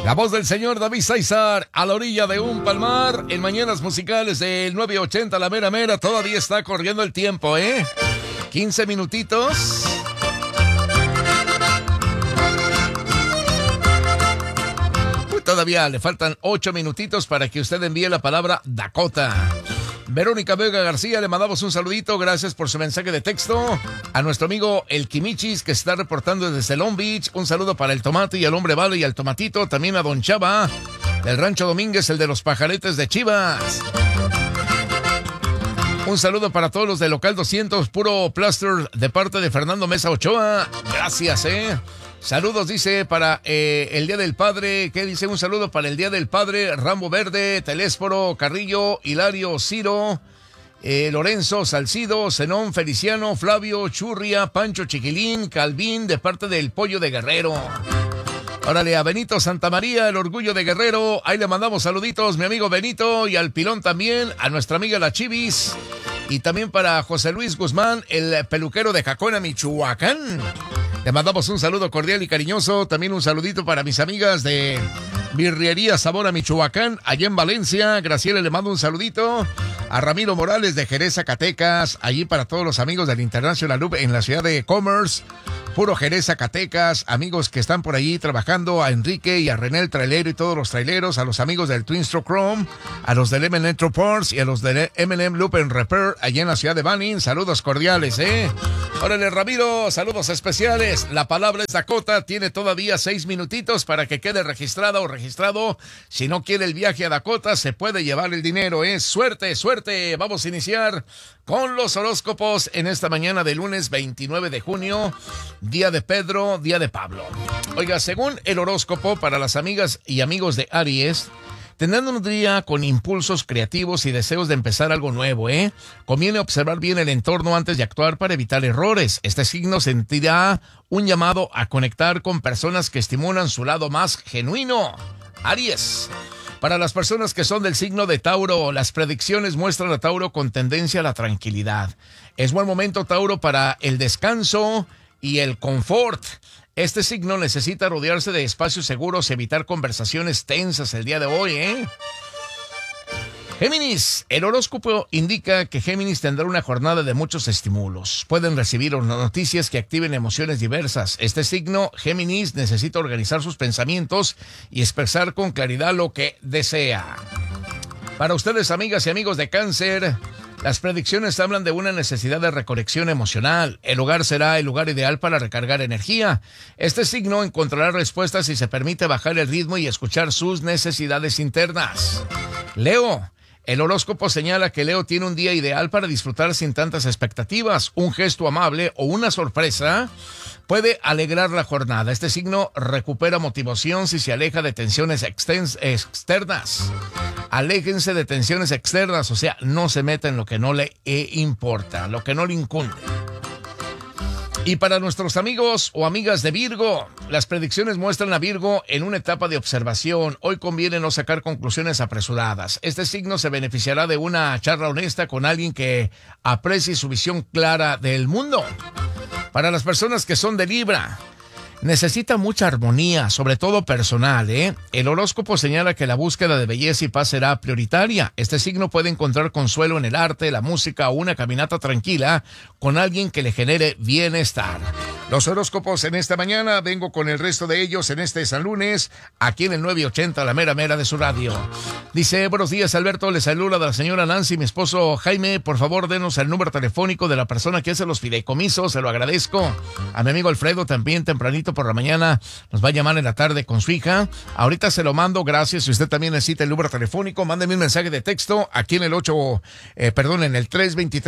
La voz del señor David César a la orilla de un palmar en Mañanas Musicales del 980 La Mera Mera. Todavía está corriendo el tiempo, 15 minutitos. Todavía le faltan 8 minutitos para que usted envíe la palabra Dakota. Verónica Vega García, le mandamos un saludito, gracias por su mensaje de texto. A nuestro amigo El Quimichis, que se está reportando desde Long Beach, un saludo para el Tomate y al Hombre Vale y al Tomatito, también a Don Chava, del Rancho Domínguez, el de los pajaretes de Chivas. Un saludo para todos los de Local 200, Puro Plaster, de parte de Fernando Mesa Ochoa, gracias, Saludos, dice, para el Día del Padre. ¿Qué dice? Un saludo para el Día del Padre. Rambo Verde, Telésforo, Carrillo, Hilario, Ciro, Lorenzo, Salcido, Zenón, Feliciano, Flavio, Churria, Pancho Chiquilín, Calvín, de parte del Pollo de Guerrero. Órale, a Benito Santamaría, el Orgullo de Guerrero. Ahí le mandamos saluditos, mi amigo Benito, y al Pilón también, a nuestra amiga La Chivis. Y también para José Luis Guzmán, el peluquero de Jacona, Michoacán. Le mandamos un saludo cordial y cariñoso. También un saludito para mis amigas de Birrería Sabor a Michoacán, allá en Valencia. Graciela le mando un saludito. A Ramiro Morales de Jerez, Zacatecas. Allí para todos los amigos del International Loop en la ciudad de Commerce. Puro Jerez, Zacatecas. Amigos que están por allí trabajando. A Enrique y a René el trailero y todos los traileros. A los amigos del Twin Stroke Chrome. A los del M&M Parts y a los del M&M Loop and Repair allá en la ciudad de Banning. Saludos cordiales, Órale, Ramiro, saludos especiales. La palabra es Dakota, tiene todavía 6 minutitos para que quede registrada o registrado. Si no quiere el viaje a Dakota, se puede llevar el dinero, Suerte, suerte. Vamos a iniciar con los horóscopos en esta mañana de lunes 29 de junio, día de Pedro, día de Pablo. Oiga, según el horóscopo, para las amigas y amigos de Aries, tendrán un día con impulsos creativos y deseos de empezar algo nuevo, Conviene observar bien el entorno antes de actuar para evitar errores. Este signo sentirá un llamado a conectar con personas que estimulan su lado más genuino. Aries. Para las personas que son del signo de Tauro, las predicciones muestran a Tauro con tendencia a la tranquilidad. Es buen momento, Tauro, para el descanso y el confort. Este signo necesita rodearse de espacios seguros y evitar conversaciones tensas el día de hoy, Géminis, el horóscopo indica que Géminis tendrá una jornada de muchos estímulos. Pueden recibir noticias que activen emociones diversas. Este signo, Géminis, necesita organizar sus pensamientos y expresar con claridad lo que desea. Para ustedes, amigas y amigos de Cáncer, las predicciones hablan de una necesidad de reconexión emocional. El hogar será el lugar ideal para recargar energía. Este signo encontrará respuestas si se permite bajar el ritmo y escuchar sus necesidades internas. Leo, el horóscopo señala que Leo tiene un día ideal para disfrutar sin tantas expectativas. Un gesto amable o una sorpresa puede alegrar la jornada. Este signo recupera motivación si se aleja de tensiones externas. Aléjense de tensiones externas, o sea, no se meta en lo que no le importa, lo que no le incumbe. Y para nuestros amigos o amigas de Virgo, las predicciones muestran a Virgo en una etapa de observación. Hoy conviene no sacar conclusiones apresuradas. Este signo se beneficiará de una charla honesta con alguien que aprecie su visión clara del mundo. Para las personas que son de Libra, necesita mucha armonía, sobre todo personal, El horóscopo señala que la búsqueda de belleza y paz será prioritaria. Este signo puede encontrar consuelo en el arte, la música o una caminata tranquila con alguien que le genere bienestar. Los horóscopos en esta mañana, vengo con el resto de ellos en este San Lunes, aquí en el 980, la mera mera de su radio. Dice, buenos días, Alberto, le saluda de la señora Nancy, mi esposo Jaime, por favor denos el número telefónico de la persona que hace los fideicomisos, se lo agradezco. A mi amigo Alfredo también tempranito por la mañana nos va a llamar en la tarde con su hija. Ahorita se lo mando, gracias. Si usted también necesita el número telefónico, mándeme un mensaje de texto aquí en el en el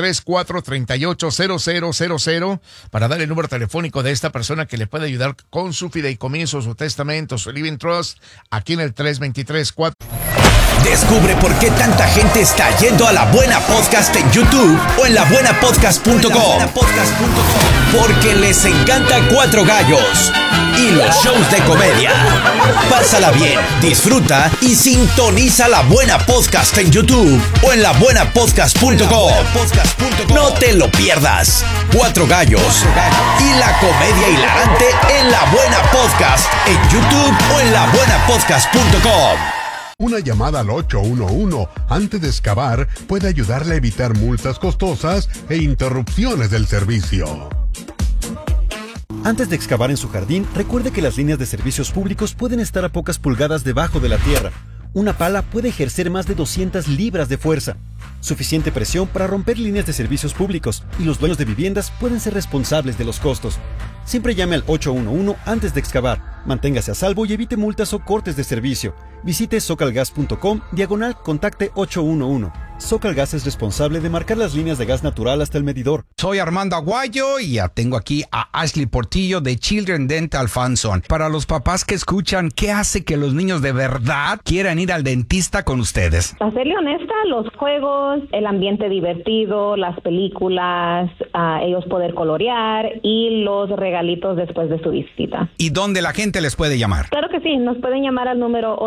323-438-0000 para dar el número telefónico de esta persona que le puede ayudar con su fideicomiso, su testamento, su living trust, aquí en el 323-4. Descubre por qué tanta gente está yendo a La Buena Podcast en YouTube o en labuenapodcast.com. Porque les encanta Cuatro Gallos y los shows de comedia. Pásala bien, disfruta y sintoniza La Buena Podcast en YouTube o en labuenapodcast.com. No te lo pierdas. Cuatro Gallos y la comedia hilarante en La Buena Podcast en YouTube o en labuenapodcast.com. Una llamada al 811 antes de excavar puede ayudarle a evitar multas costosas e interrupciones del servicio. Antes de excavar en su jardín, recuerde que las líneas de servicios públicos pueden estar a pocas pulgadas debajo de la tierra. Una pala puede ejercer más de 200 libras de fuerza. Suficiente presión para romper líneas de servicios públicos, y los dueños de viviendas pueden ser responsables de los costos. Siempre llame al 811 antes de excavar. Manténgase a salvo y evite multas o cortes de servicio. Visite socalgas.com/contacte 811. Socalgas es responsable de marcar las líneas de gas natural hasta el medidor. Soy Armando Aguayo y ya tengo aquí a Ashley Portillo de Children Dental Funson. Para los papás que escuchan, ¿qué hace que los niños de verdad quieran ir al dentista con ustedes? Para serle honesta, los juegos, el ambiente divertido, las películas, ellos poder colorear y los regalitos después de su visita. ¿Y dónde la gente les puede llamar? Claro que sí, nos pueden llamar al número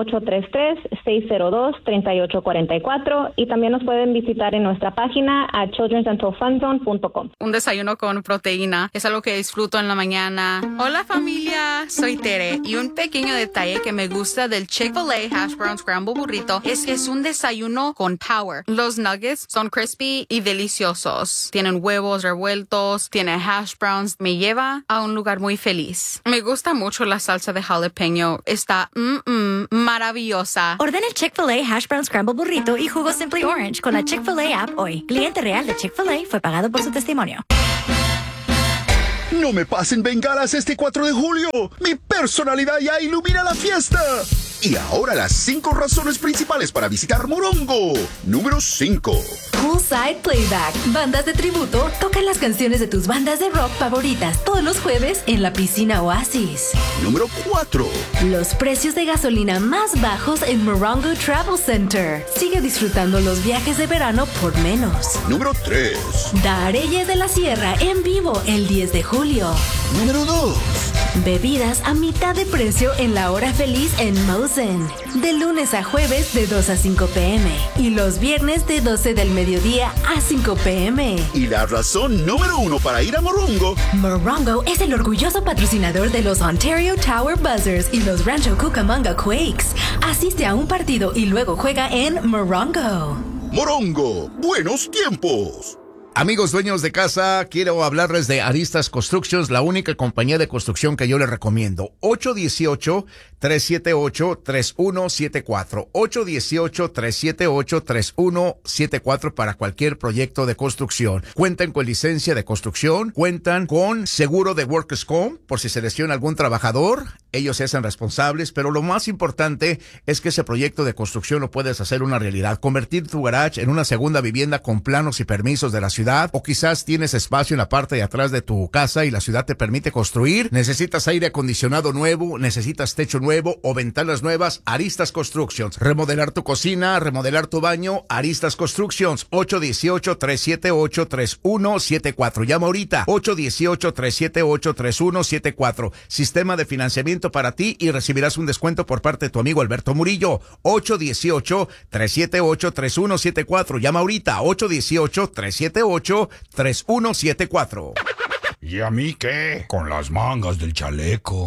833-602-3844 y también nos pueden visitar en nuestra página a childrendentalfunzone.com. Un desayuno con proteína es algo que disfruto en la mañana. Hola familia, soy Tere y un pequeño detalle que me gusta del Chick-fil-A Hash Brown Scramble Burrito es que es un desayuno con power. Los nuggets son crispy y deliciosos. Tienen huevos revueltos, tiene hash browns. Me lleva a un lugar muy feliz. Me gusta mucho la salsa de jalapeño. Está maravillosa. Ordena el Chick-fil-A Hash Brown Scramble Burrito y jugo Simply Orange con la Chick-fil-A app hoy. Cliente real de Chick-fil-A fue pagado por su testimonio. No me pasen bengalas este 4 de julio. Mi personalidad ya ilumina la fiesta. Y ahora las 5 razones principales para visitar Morongo. Número 5. Poolside Playback. Bandas de tributo tocan las canciones de tus bandas de rock favoritas todos los jueves en la piscina Oasis. Número 4. Los precios de gasolina más bajos en Morongo Travel Center. Sigue disfrutando los viajes de verano por menos. Número 3. Dareyes de la Sierra en vivo el 10 de julio. Número 2. Bebidas a mitad de precio en la hora feliz en Mosen. De lunes a jueves de 2 a 5 p.m. Y los viernes de 12 del mediodía a 5 p.m. Y la razón número 1 para ir a Morongo. Morongo es el orgulloso patrocinador de los Ontario Tower Buzzers y los Rancho Cucamonga Quakes. Asiste a un partido y luego juega en Morongo. Morongo, buenos tiempos. Amigos dueños de casa, quiero hablarles de Aristas Constructions, la única compañía de construcción que yo les recomiendo. 818-378-3174. 818-378-3174 para cualquier proyecto de construcción. Cuentan con licencia de construcción, cuentan con seguro de Workers' Comp, por si se lesiona algún trabajador, ellos se hacen responsables, pero lo más importante es que ese proyecto de construcción lo puedes hacer una realidad. Convertir tu garage en una segunda vivienda con planos y permisos de la ciudad, o quizás tienes espacio en la parte de atrás de tu casa y la ciudad te permite construir. Necesitas aire acondicionado nuevo, necesitas techo nuevo o ventanas nuevas. Aristas Constructions. Remodelar tu cocina, remodelar tu baño. Aristas Constructions. 818-378-3174. Llama ahorita. 818-378-3174. Sistema de financiamiento para ti y recibirás un descuento por parte de tu amigo Alberto Murillo. 818-378-3174. Llama ahorita. 818-378-3174. ¿Y a mí qué? Con las mangas del chaleco.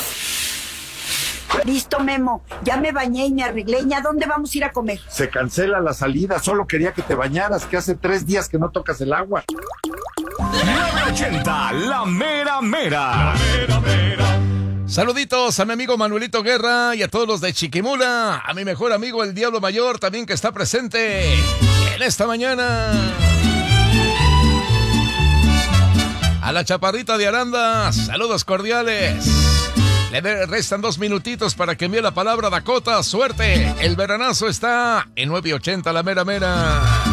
Listo, Memo. Ya me bañé y me arreglé. ¿Y a dónde vamos a ir a comer? Se cancela la salida. Solo quería que te bañaras, que hace 3 días que no tocas el agua. 980, la mera mera. La mera mera. Saluditos a mi amigo Manuelito Guerra y a todos los de Chiquimula. A mi mejor amigo el Diablo Mayor también que está presente en esta mañana. A la chaparrita de Arandas, saludos cordiales. Le restan 2 minutitos para que envíe la palabra Dakota. Suerte, el veranazo está en 980 la mera mera.